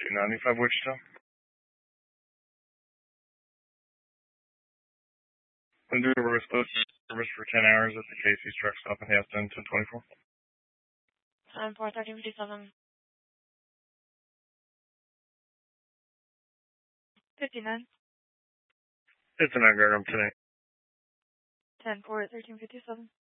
295 Wichita. And do a reverse service for 10 hours at the Casey's truck stop in Hampton, 1024. 10-4, 1357. 59. 59 Garden today. 10-4, 1357.